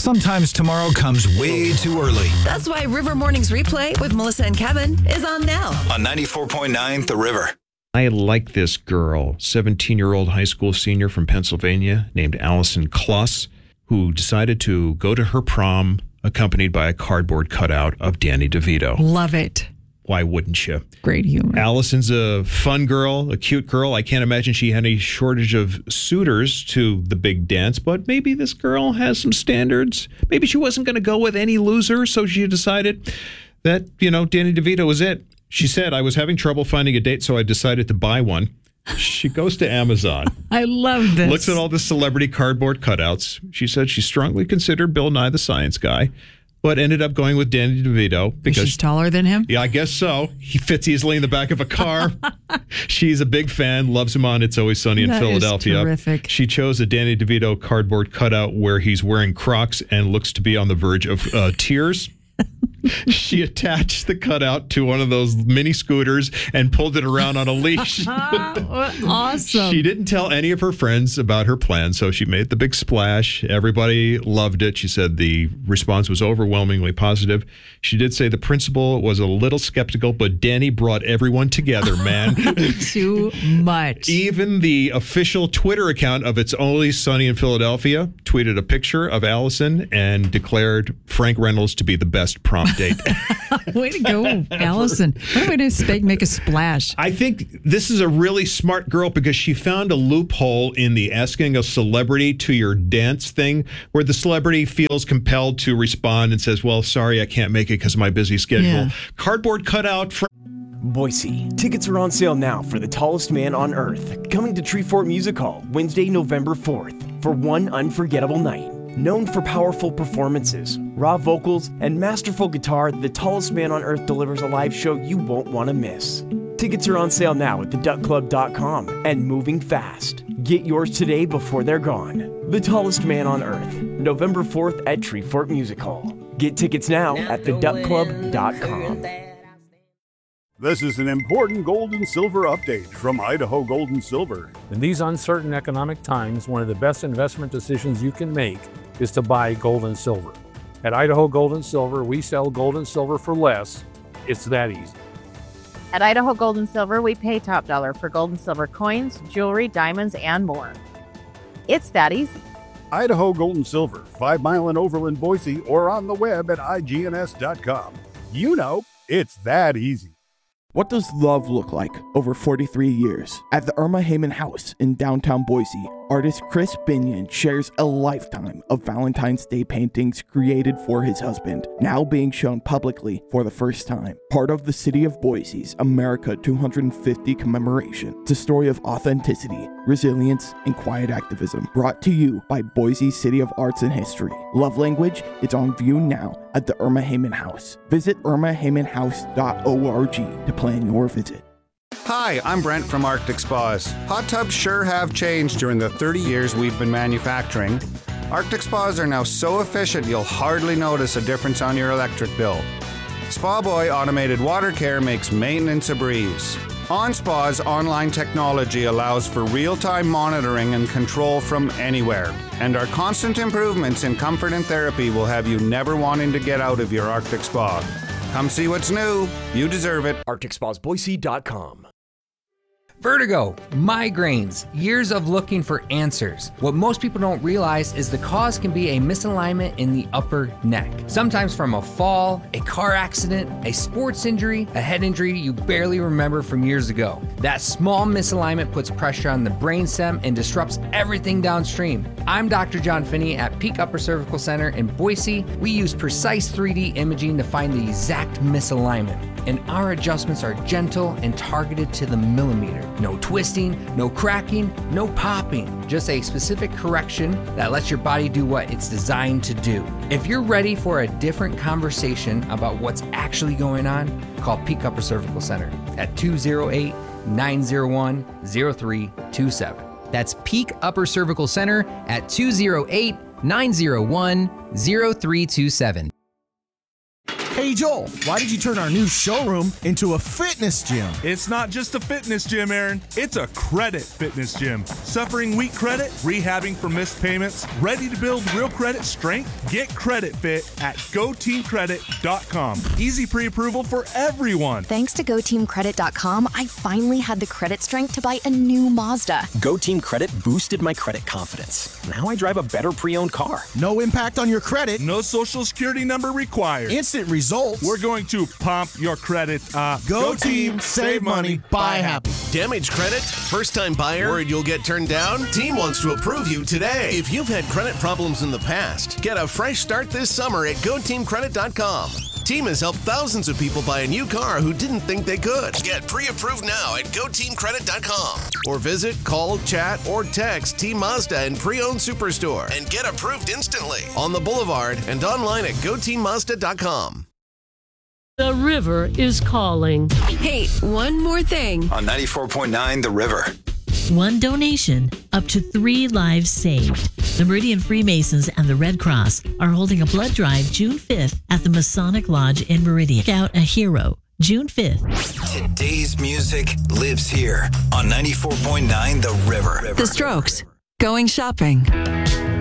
Sometimes tomorrow comes way too early. That's why River Mornings Replay with Melissa and Kevin is on now. On 94.9 The River. I like this girl, 17-year-old high school senior from Pennsylvania named Allison Kluss, who decided to go to her prom accompanied by a cardboard cutout of Danny DeVito. Love it. Why wouldn't you? Great humor. Allison's a fun girl, a cute girl. I can't imagine she had any shortage of suitors to the big dance, but maybe this girl has some standards. Maybe she wasn't going to go with any loser, so she decided that, Danny DeVito was it. She said, I was having trouble finding a date, so I decided to buy one. She goes to Amazon. I love this. Looks at all the celebrity cardboard cutouts. She said she strongly considered Bill Nye the Science Guy, but ended up going with Danny DeVito because she's taller than him? Yeah, I guess so. He fits easily in the back of a car. She's a big fan, loves him on It's Always Sunny in Philadelphia. Is terrific. She chose a Danny DeVito cardboard cutout where he's wearing Crocs and looks to be on the verge of tears. She attached the cutout to one of those mini scooters and pulled it around on a leash. Awesome. She didn't tell any of her friends about her plan, so she made the big splash. Everybody loved it. She said the response was overwhelmingly positive. She did say the principal was a little skeptical, but Danny brought everyone together, man. Too much. Even the official Twitter account of It's Always Sunny in Philadelphia tweeted a picture of Allison and declared Frank Reynolds to be the best prom date. Way to go, Allison. What a way to make a splash. I think this is a really smart girl because she found a loophole in the asking a celebrity to your dance thing where the celebrity feels compelled to respond and says, well, sorry, I can't make it because of my busy schedule. Yeah. Cardboard cutout for Boise. Tickets are on sale now for The Tallest Man on Earth, coming to Treefort Music Hall Wednesday, November 4th, for one unforgettable night. Known for powerful performances, raw vocals, and masterful guitar, The Tallest Man on Earth delivers a live show you won't want to miss. Tickets are on sale now at theduckclub.com and moving fast. Get yours today before they're gone. The Tallest Man on Earth, November 4th at Treefort Music Hall. Get tickets now at theduckclub.com. This is an important gold and silver update from Idaho Gold and Silver. In these uncertain economic times, one of the best investment decisions you can make is to buy gold and silver. At Idaho Gold and Silver, we sell gold and silver for less. It's that easy. At Idaho Gold and Silver, we pay top dollar for gold and silver coins, jewelry, diamonds, and more. It's that easy. Idaho Gold and Silver, 5 Mile and Overland, Boise, or on the web at igns.com. It's that easy. What does love look like over 43 years? At the Irma Heyman House in downtown Boise, artist Chris Binion shares a lifetime of Valentine's Day paintings created for his husband, now being shown publicly for the first time. Part of the City of Boise's America 250 commemoration. It's a story of authenticity, resilience, and quiet activism, brought to you by Boise City of Arts and History. Love Language is on view now at the Irma Heyman House. Visit irmaheymanhouse.org to plan your visit. Hi, I'm Brent from Arctic Spas. Hot tubs sure have changed during the 30 years we've been manufacturing. Arctic Spas are now so efficient you'll hardly notice a difference on your electric bill. Spa Boy Automated Water Care makes maintenance a breeze. OnSpa's online technology allows for real-time monitoring and control from anywhere. And our constant improvements in comfort and therapy will have you never wanting to get out of your Arctic Spa. Come see what's new. You deserve it. ArcticSpasBoise.com. Vertigo, migraines, years of looking for answers. What most people don't realize is the cause can be a misalignment in the upper neck. Sometimes from a fall, a car accident, a sports injury, a head injury you barely remember from years ago. That small misalignment puts pressure on the brainstem and disrupts everything downstream. I'm Dr. John Finney at Peak Upper Cervical Center in Boise. We use precise 3D imaging to find the exact misalignment, and our adjustments are gentle and targeted to the millimeter. No twisting, no cracking, no popping, just a specific correction that lets your body do what it's designed to do. If you're ready for a different conversation about what's actually going on, call Peak Upper Cervical Center at 208-901-0327. That's Peak Upper Cervical Center at 208-901-0327. Hey, Joel, why did you turn our new showroom into a fitness gym? It's not just a fitness gym, Aaron. It's a credit fitness gym. Suffering weak credit, rehabbing for missed payments, ready to build real credit strength? Get Credit Fit at GoTeamCredit.com. Easy pre-approval for everyone. Thanks to GoTeamCredit.com, I finally had the credit strength to buy a new Mazda. GoTeam Credit boosted my credit confidence. Now I drive a better pre-owned car. No impact on your credit. No social security number required. Instant results. We're going to pump your credit. Go Team, save money, buy happy. Damage credit? First time buyer? Worried you'll get turned down? Team wants to approve you today. If you've had credit problems in the past, get a fresh start this summer at GoTeamCredit.com. Team has helped thousands of people buy a new car who didn't think they could. Get pre-approved now at GoTeamCredit.com. Or visit, call, chat, or text Team Mazda and Pre-Owned Superstore and get approved instantly on the Boulevard and online at GoTeamMazda.com. The river is calling. Hey, one more thing. On 94.9 The River. One donation, up to 3 lives saved. The Meridian Freemasons and the Red Cross are holding a blood drive June 5th at the Masonic Lodge in Meridian. Check out a hero, June 5th. Today's music lives here on 94.9 The River. The Strokes. Going shopping.